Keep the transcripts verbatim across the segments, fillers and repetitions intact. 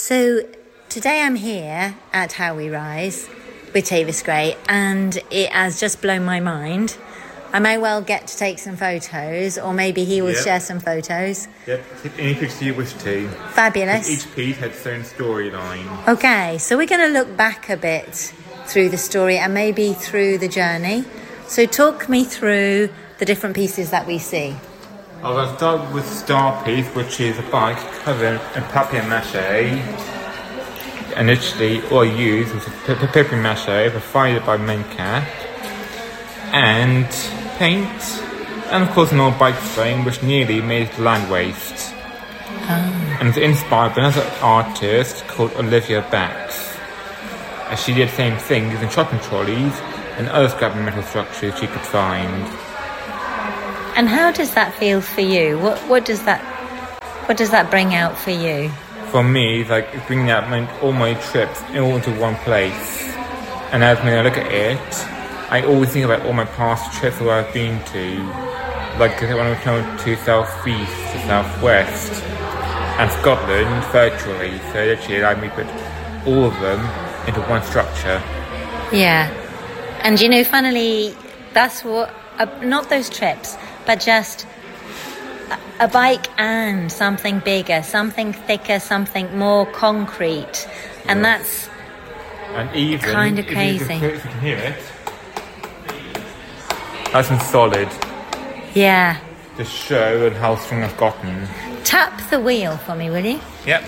So today I'm here at How We Rise with Tavis Gray, and it has just blown my mind. I may well get to take some photos, or maybe he will yep. share some photos. Yep, take any picture you wish to. Fabulous. Each piece had its own storyline. Okay, so we're going to look back a bit through the story and maybe through the journey. So talk me through the different pieces that we see. I will start with Star Piece, which is a bike covered in papier-mâché. Initially, all I used was papier-mâché provided by Mencat, and paint, and of course an old bike frame which nearly made it land waste. Oh. And it's inspired by another artist called Olivia Bax, as she did the same thing using shopping trolleys and other scrap metal structures she could find. And how does that feel for you? What what does that what does that bring out for you? For me, it's like it's bringing out my, all my trips all into one place. And as when I look at it, I always think about all my past trips where I've been to. Like when I went to South East, to South West, and Scotland virtually. So literally allowed me to put all of them into one structure. Yeah. And you know, funnily, that's what, uh, not those trips, but just a, a bike and something bigger, something thicker, something more concrete. And yes. that's and even, kind of if crazy. You can, if you can hear it, that's in solid. Yeah. To show and how strong I've gotten. Tap the wheel for me, will you? Yep.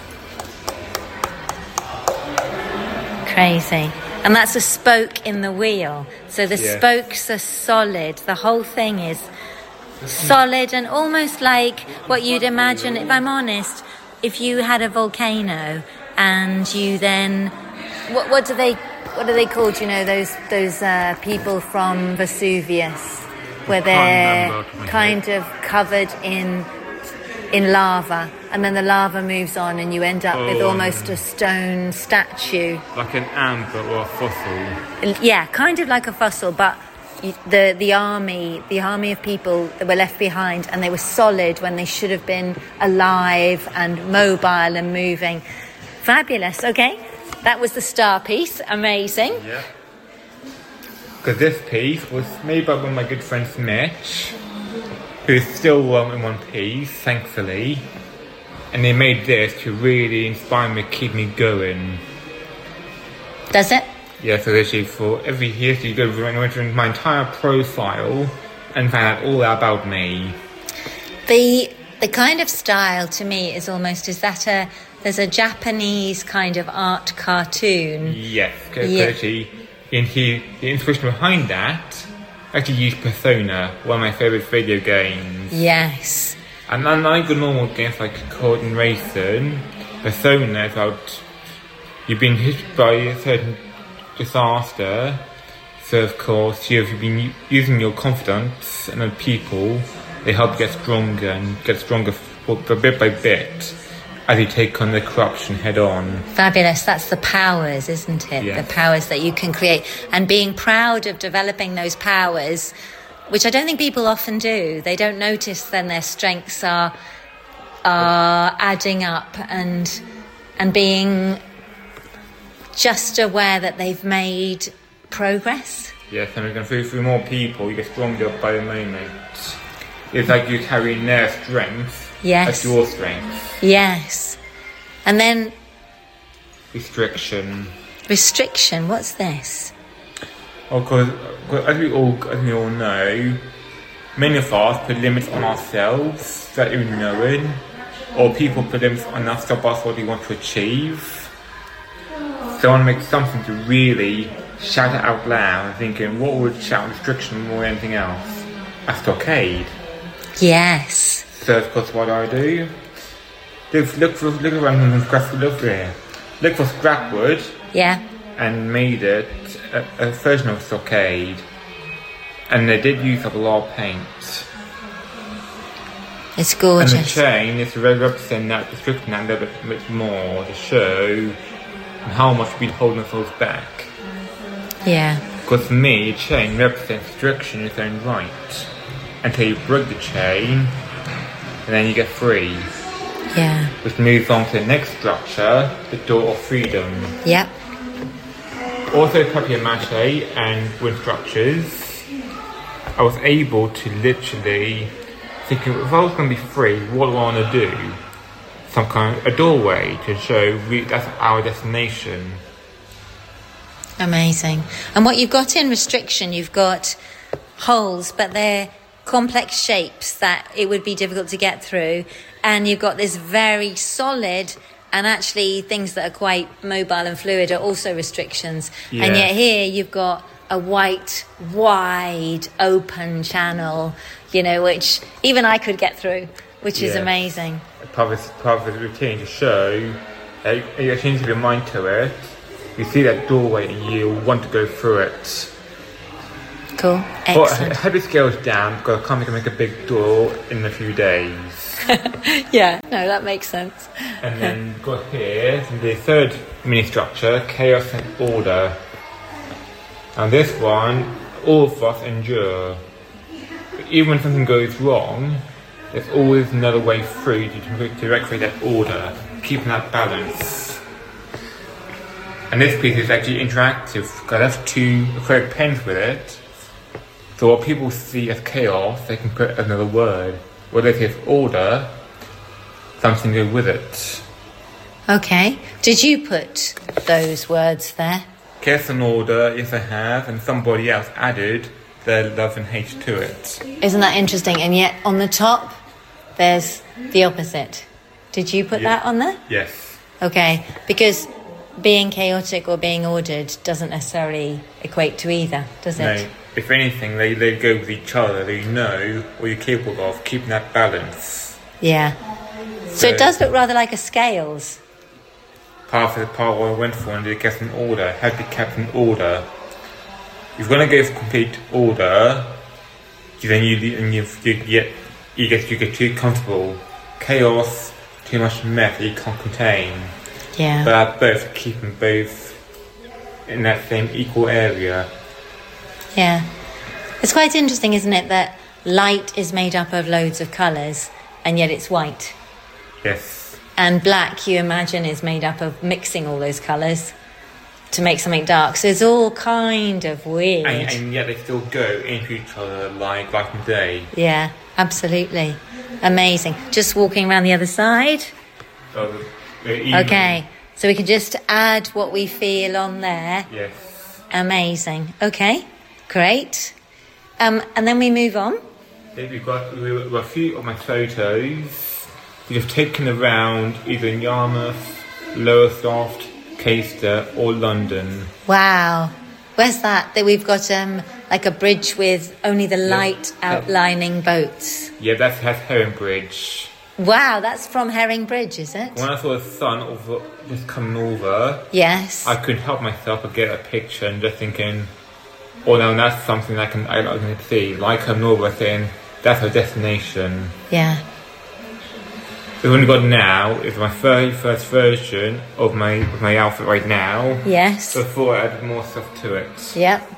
Crazy. And that's a spoke in the wheel. So the yeah. spokes are solid. The whole thing is solid and almost like what you'd imagine, if I'm honest, if you had a volcano and you then... What, what do they... What are they called? You know, those those uh, people from Vesuvius, where they're kind of covered in in lava, and then the lava moves on, and you end up oh, with almost a stone statue, like an amber or a fossil. Yeah, kind of like a fossil, but the the army, the army of people that were left behind, and they were solid when they should have been alive and mobile and moving. Fabulous. Okay. That was the Star Piece. Amazing. Yeah. Because this piece was made by one of my good friends, Mitch, who's still um, in one piece, thankfully. And they made this to really inspire me, keep me going. Does it? Yeah, so literally for every year, so you go through my entire profile and find out all about me. The the kind of style to me is almost, is that a... There's a Japanese kind of art cartoon. Yes, because yeah. actually, in he, the inspiration behind that, I actually used Persona, one of my favourite video games. Yes. And unlike the normal games like Code and Racing, Persona is about you've been hit by a certain disaster, so of course you've been using your confidence and other people, they help you get stronger and get stronger bit by bit. As you take on the corruption head on. Fabulous. That's the powers, isn't it? Yes. The powers that you can create. And being proud of developing those powers, which I don't think people often do. They don't notice then their strengths are are adding up, and and being just aware that they've made progress. Yes, and we're going through, through more people, you get stronger by the moment. It's like you carry their strength. Yes. That's your strength. Yes. And then... Restriction. Restriction, what's this? Oh, because as we all as we all know, many of us put limits on ourselves without even knowing, or people put limits on us to stop us what we want to achieve. So I want to make something to really shout it out loud, thinking, what would shout restriction more than anything else? A stockade. Yes. So of course what I do, look, look for look around and scrap look there. Look for scrap wood. Yeah. And made it a, a version of stockade. And they did use up a lot of paint. It's gorgeous. And the chain is to represent that, restricting that a little bit, bit more to show how much we'd hold ourselves back. Yeah. Because for me, chain represents restriction in its own right. Until you break the chain, and then you get free. Yeah. which moves on to the next structure, the Door of Freedom. Yep. Also papier-mâché and wood structures. I was able to literally think, if I was going to be free, what do I want to do? Some kind of a doorway to show we, that's our destination. Amazing. And what you've got in Restriction, you've got holes, but they're complex shapes that it would be difficult to get through. And you've got this very solid, and actually things that are quite mobile and fluid are also restrictions. Yeah. And yet here you've got a white, wide, open channel, you know, which even I could get through, which yeah. is amazing. Part of, this, part of the routine to show that you change your mind to it. You see that doorway and you want to go through it. Cool. But Excellent. I had to scale it down because I can't make a big door in a few days. Yeah, no, that makes sense. And then got here, the third mini structure, Chaos and Order. And this one, all of us endure. But even when something goes wrong, there's always another way through to, to recreate that order, keeping that balance. And this piece is actually interactive because I have two acrylic pens with it. So what people see as chaos, they can put another word. What they see as order, something to go with it. Okay. Did you put those words there? Chaos and order, yes I have, and somebody else added their love and hate to it. Isn't that interesting? And yet on the top, there's the opposite. Did you put Yeah. that on there? Yes. Okay. Because being chaotic or being ordered doesn't necessarily equate to either, does it? No. If anything, they, they go with each other. They know what you're capable of, keeping that balance. Yeah. So, so it does look rather like a scales. Part of the part what I went for and it gets in order, had to be kept in order. If you're going to go for complete order, then you and you, you get you get you get too comfortable. Chaos, too much mess that you can't contain. Yeah. But both keeping both in that same equal area. Yeah. It's quite interesting, isn't it, that light is made up of loads of colours and yet it's white. Yes. And black, you imagine, is made up of mixing all those colours to make something dark. So it's all kind of weird. And, and yet they still go into each other like light and day. Yeah, absolutely. Amazing. Just walking around the other side. So the, the okay, so we can just add what we feel on there. Yes. Amazing. Okay, great. Um, and then we move on. Then we've got we've got a few of my photos. We've taken around either in Yarmouth, Lowestoft, Caister or London. Wow. Where's that? That we've got um like a bridge with only the light Yeah. outlining boats. Yeah, that's that's Herring Bridge. Wow, that's from Herring Bridge, is it? When I saw the sun over, just coming over, Yes. I couldn't help myself but get a picture and just thinking, oh no, that's something I can I can see. Like coming over saying, that's our destination. Yeah. The one I've got now is my very first version of my of my outfit right now. Yes. So I thought I added more stuff to it. Yep.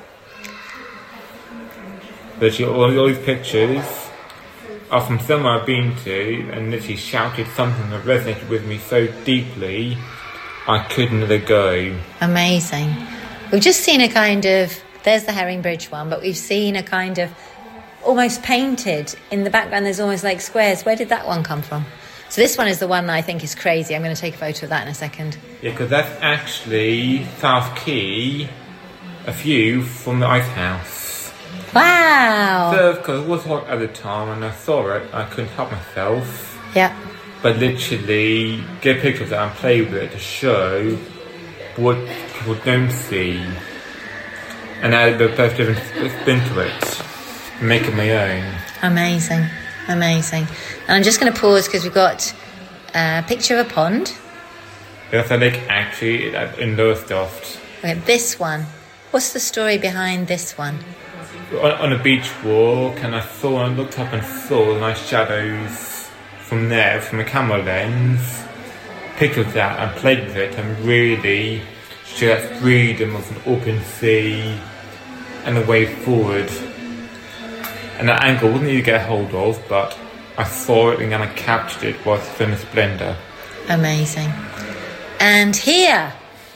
But you, all, all these pictures are from somewhere I've been to and literally shouted something that resonated with me so deeply I couldn't let it go. Amazing. We've just seen a kind of, there's the Herring Bridge one, but we've seen a kind of almost painted in the background. There's almost like squares. Where did that one come from? So this one is the one that I think is crazy. I'm going to take a photo of that in a second. Yeah, because that's actually South Quay, a view from the ice house. Wow. So, because it was hot at the time and I saw it, I couldn't help myself. Yeah. But literally get pictures of that and play with it to show what people don't see. And add a both different spin to it. Make it my own. Amazing. Amazing. And I'm just going to pause because we've got a picture of a pond. There's a lake actually in Lowestoft. Okay, this one. What's the story behind this one? On, on a beach walk, and I saw and looked up and saw the nice shadows from there, from a camera lens. Pictured that and played with it and really showed that freedom of an open sea and a way forward. And that angle wasn't easy to get a hold of, but I saw it and then I captured it while it's in a splendour. Amazing. And here,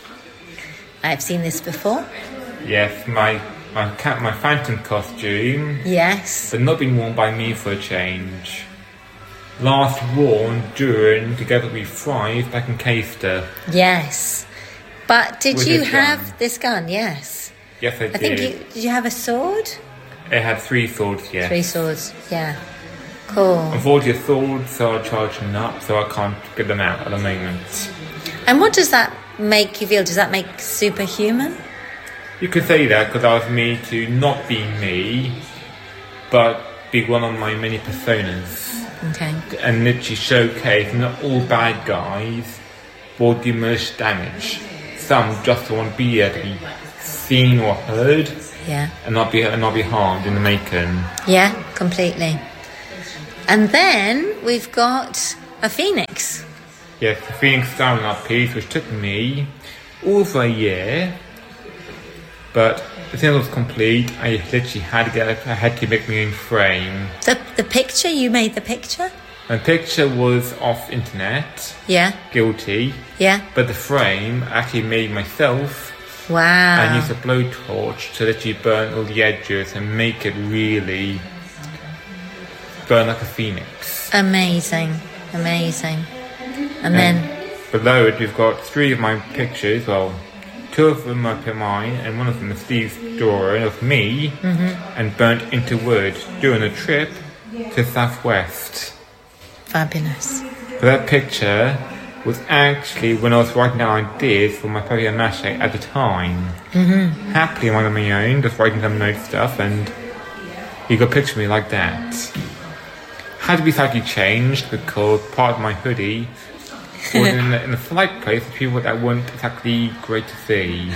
I've seen this before. Yes, my my cat, my phantom costume. Yes. But not been worn by me for a change. Last worn during Together We Thrive back in Caister. Yes. But did With you his have gun. this gun? Yes. Yes, I, I did. think you did you have a sword? It had three swords, yes. Three swords, yeah. Cool. Unfortunately, the swords are charging up, so I can't get them out at the moment. And what does that make you feel? Does that make superhuman? You could say that because I was me to not be me, but be one of my many personas. Okay. And literally showcase not all bad guys will do most damage. Some just want to be able to be seen or heard Yeah. and not be and not be harmed in the making. Yeah, completely. And then we've got a phoenix. Yes, the Phoenix Styling Up piece, which took me over a year, but as soon as it was complete, I literally had to get it, I had to make my own frame. The the picture, you made the picture? My picture was off internet, Yeah. guilty, Yeah. but the frame I actually made myself Wow. and used a blowtorch to literally burn all the edges and make it really burn like a phoenix. Amazing. Amazing. And then Below it, we've got three of my pictures. Well, two of them are mine, and one of them is Steve's drawing of me, Mm-hmm. and burnt into wood during a trip to Southwest. fabulous. So that picture was actually when I was writing down ideas for my papier-mâché at the time. Mm-hmm. Happily on my own, just writing some note stuff, and you got a picture of me like that. Had to be slightly changed because part of my hoodie was in the, in the flight place for people that weren't exactly great to see.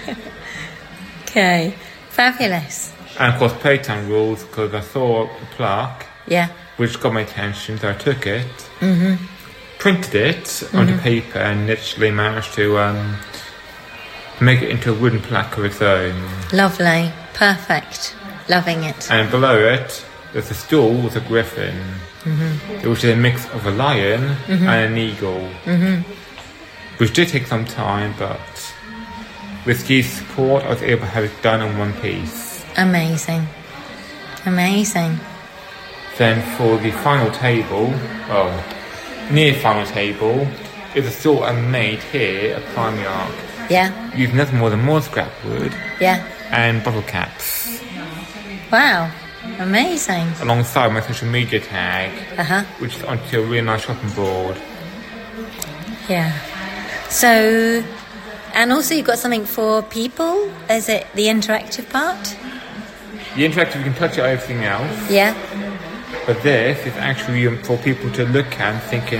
Okay. Fabulous. And of course, playtime rules because I saw a plaque Yeah. which got my attention, so I took it, mm-hmm. printed it mm-hmm. onto paper, and literally managed to um, make it into a wooden plaque of its own. Lovely. Perfect. Loving it. And below it, there's a stool with a griffin, mm-hmm. which is a mix of a lion mm-hmm. and an eagle, mm-hmm. which did take some time, but with Steve's support, I was able to have it done in one piece. Amazing. Amazing. Then for the final table, well, near final table, is a stool I made here at Primark. Yeah. Using nothing more than more scrap wood Yeah. and bottle caps. Wow. Amazing. Alongside my social media tag, Uh-huh. which is onto a really nice shopping board. Yeah. So, and also you've got something for people. Is it the interactive part? The interactive, you can touch it over everything else, Yeah. but this is actually um, for people to look at and thinking,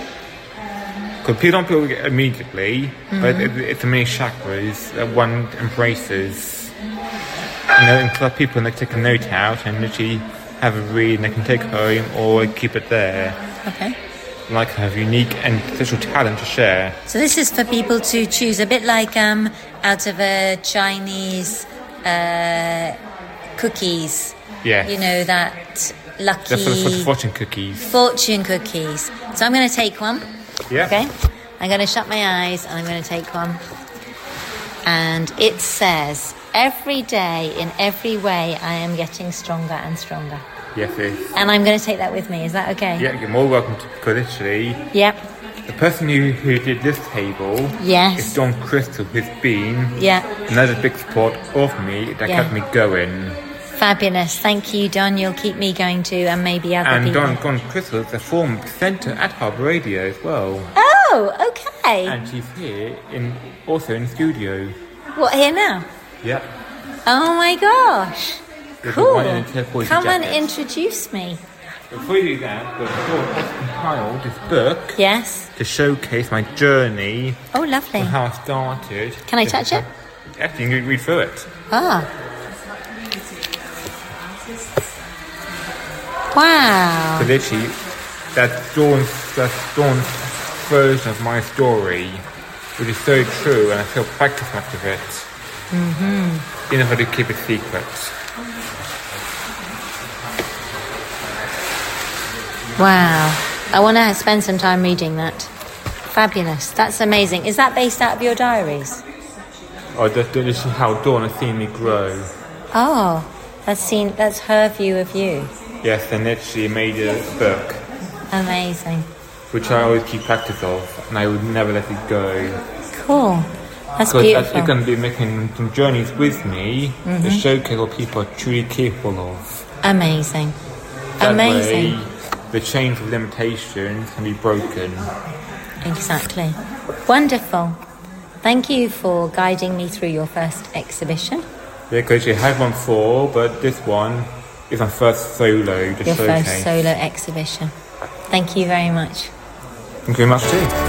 because people don't feel it immediately, mm-hmm. but it, it's the many chakras that one embraces. You know, and for people, they take a note out and literally have a read, and they can take home or keep it there. Okay. Like have unique and special talent to share. So this is for people to choose, a bit like um out of a Chinese uh, cookies. Yes. You know, that lucky They're for the, for the fortune cookies. fortune cookies. So I'm going to take one. Yeah. Okay. I'm going to shut my eyes and I'm going to take one. And it says, every day, in every way, I am getting stronger and stronger. Yes, it is. And I'm going to take that with me. Is that okay? Yeah, you're more welcome to, because literally, Yep. the person who, who did this table Yes. is Don Crystal, who's been Yeah. another big support of me that Yeah. kept me going. Fabulous. Thank you, Don. You'll keep me going too, and maybe other And people. Don, Don Crystal is a former presenter at Harbour Radio as well. Oh, okay. And she's here, in also in the studio. What, here now? Yep. Oh my gosh. There's a Cool. one in a turquoise Come and jacket. introduce me. Before you do that, we've compiled this book Yes. to showcase my journey Oh, lovely. and how I started. Can I touch it? Actually, you can read through it. Ah. Wow. So literally, that's Dawn's, that's Dawn's version of my story, which is so true, and I still practice much of it. Mm-hmm. You know how to keep it secret. Wow. I want to spend some time reading that. Fabulous. That's amazing. Is that based out of your diaries? Oh, this, this is how Dawn has seen me grow. Oh, that's seen. That's her view of you. Yes, and literally made a book. Amazing. Which I always keep practice of, and I would never let it go. Cool. That's because beautiful. You're going to be making some journeys with me mm-hmm. to showcase what people are truly capable of. Amazing. That Amazing. way, the chains of limitations can be broken. Exactly. Wonderful. Thank you for guiding me through your first exhibition. Yeah, because you had one before, but this one is my first solo. Your showcase. First solo exhibition. Thank you very much. Thank you very much too.